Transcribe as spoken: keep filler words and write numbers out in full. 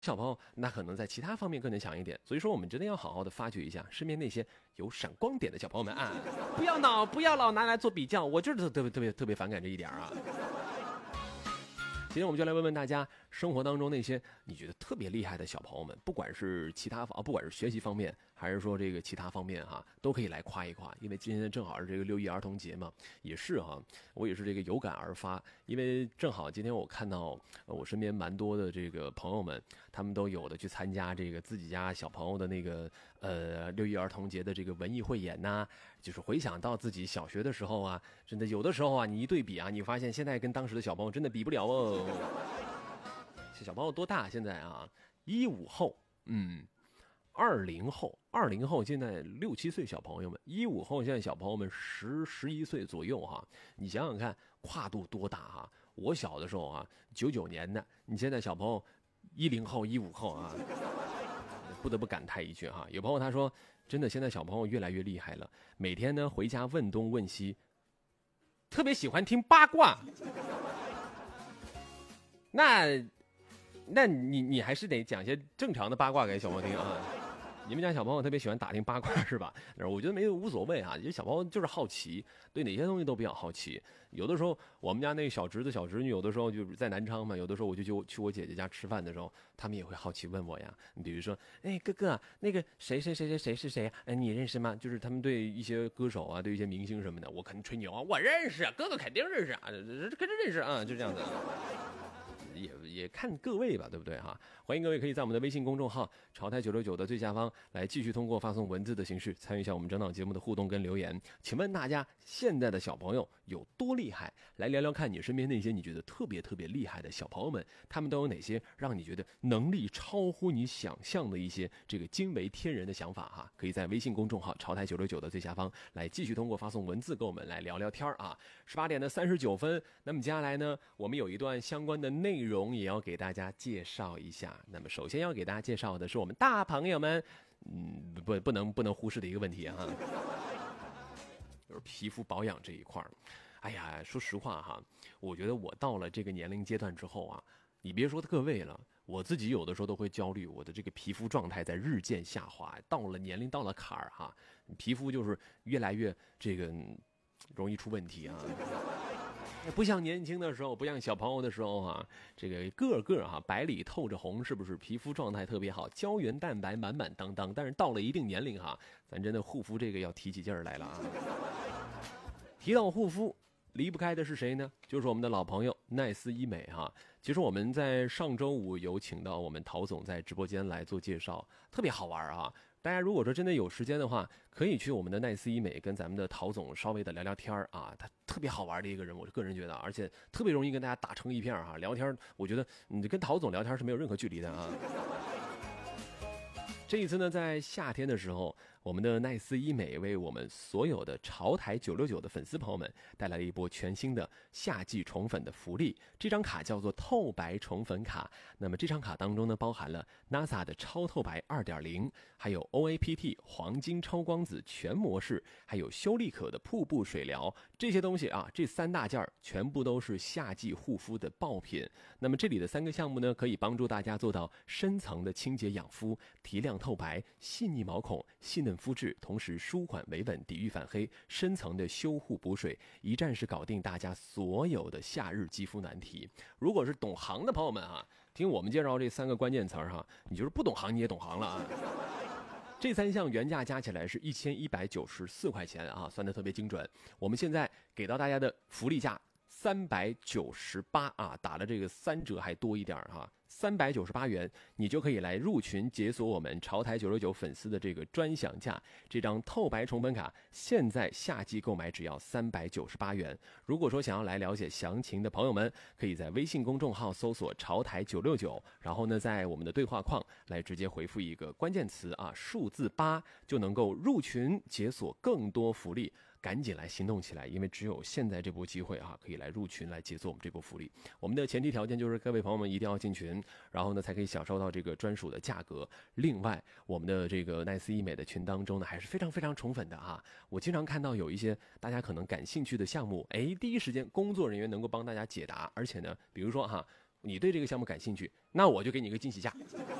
小朋友那可能在其他方面更能强一点，所以说我们真的要好好的发掘一下身边那些有闪光点的小朋友们啊！不要老不要老拿来做比较，我就是特别特别特别反感这一点啊。今天我们就来问问大家，生活当中那些你觉得特别厉害的小朋友们，不管是其他方，不管是学习方面，还是说这个其他方面哈，都可以来夸一夸。因为今天正好是这个六一儿童节嘛，也是哈，我也是这个有感而发。因为正好今天我看到我身边蛮多的这个朋友们，他们都有的去参加这个自己家小朋友的那个呃六一儿童节的这个文艺汇演呐、啊，就是回想到自己小学的时候啊，真的有的时候啊，你一对比啊，你发现现在跟当时的小朋友真的比不了哦。小朋友多大？现在啊，一五后，嗯，二零后，二零后现在六七岁小朋友们，一五后现在小朋友们十十一岁左右哈。你想想看，跨度多大哈！我小的时候啊，九九年的，你现在小朋友一零后、一五后啊，不得不感叹一句哈。有朋友他说，真的现在小朋友越来越厉害了，每天呢回家问东问西，特别喜欢听八卦。那。那你你还是得讲些正常的八卦给小朋友听啊。你们家小朋友特别喜欢打听八卦是吧？我觉得没有无所谓啊，因为小朋友就是好奇，对哪些东西都比较好奇。有的时候我们家那个小侄子小侄女，有的时候就是在南昌嘛，有的时候我就去去我姐姐家吃饭的时候，他们也会好奇问我呀。你比如说，哎哥哥，那个谁谁谁谁谁是谁呀？哎你认识吗？就是他们对一些歌手啊，对一些明星什么的，我肯定吹牛啊，我认识，哥哥肯定认识啊，跟着认识啊，就这样子。也也看各位吧，对不对哈？欢迎各位可以在我们的微信公众号“潮台九六九”的最下方来继续通过发送文字的形式参与一下我们整档节目的互动跟留言。请问大家现在的小朋友有多厉害？来聊聊看你身边那些你觉得特别特别厉害的小朋友们，他们都有哪些让你觉得能力超乎你想象的一些这个惊为天人的想法哈？可以在微信公众号“潮台九六九”的最下方来继续通过发送文字跟我们来聊聊天啊。十八点的三十九分，那么接下来呢，我们有一段相关的内容也要给大家介绍一下。那么首先要给大家介绍的是我们大朋友们，嗯，不不能不能忽视的一个问题哈，就是皮肤保养这一块儿。哎呀，说实话哈，我觉得我到了这个年龄阶段之后啊，你别说各位了，我自己有的时候都会焦虑，我的这个皮肤状态在日渐下滑，到了年龄到了坎儿哈，皮肤就是越来越这个容易出问题啊。不像年轻的时候，不像小朋友的时候啊，这个个个哈、啊、白里透着红，是不是皮肤状态特别好，胶原蛋白满满当当？但是到了一定年龄哈、啊，咱真的护肤这个要提起劲儿来了啊。提到护肤，离不开的是谁呢？就是我们的老朋友奈斯医美哈。其实我们在上周五有请到我们陶总在直播间来做介绍，特别好玩啊。大家如果说真的有时间的话，可以去我们的奈斯医美跟咱们的陶总稍微的聊聊天啊，他特别好玩的一个人，我个人觉得，而且特别容易跟大家打成一片哈、啊。聊天，我觉得你跟陶总聊天是没有任何距离的啊。这一次呢，在夏天的时候，我们的奈斯医美为我们所有的潮台九六九的粉丝朋友们带来了一波全新的夏季宠粉的福利。这张卡叫做透白宠粉卡。那么这张卡当中呢，包含了 NASA 的超透白 二点零， 还有 O A P T 黄金超光子全模式，还有修丽可的瀑布水疗。这些东西啊，这三大件全部都是夏季护肤的爆品。那么这里的三个项目呢，可以帮助大家做到深层的清洁养肤、提亮透白、细腻毛孔、细嫩肤质，同时舒缓维稳、抵御反黑，深层的修护补水，一站式搞定大家所有的夏日肌肤难题。如果是懂行的朋友们啊，听我们介绍这三个关键词哈，你就是不懂行你也懂行了啊。这三项原价加起来是一千一百九十四块钱啊，算得特别精准。我们现在给到大家的福利价三百九十八啊，打了这个三折还多一点哈、啊。三百九十八元，你就可以来入群解锁我们潮台九六九粉丝的这个专享价。这张透白宠粉卡现在夏季购买只要三百九十八元。如果说想要来了解详情的朋友们，可以在微信公众号搜索潮台九六九，然后呢，在我们的对话框来直接回复一个关键词啊，数字八，就能够入群解锁更多福利。赶紧来行动起来，因为只有现在这波机会啊，可以来入群来解锁我们这波福利。我们的前提条件就是各位朋友们一定要进群，然后呢才可以享受到这个专属的价格。另外，我们的这个奈斯医美的群当中呢，还是非常非常宠粉的啊。我经常看到有一些大家可能感兴趣的项目，哎，第一时间工作人员能够帮大家解答，而且呢，比如说哈。 你对这个项目感兴趣，那我就给你一个惊喜价。